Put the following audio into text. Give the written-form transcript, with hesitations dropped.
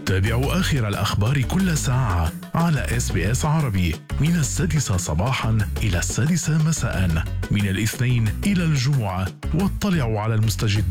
تابعوا آخر الأخبار كل ساعة على SBS عربي من 6 صباحا إلى 6 مساء، من الاثنين إلى الجمعة، واطلعوا على المستجدات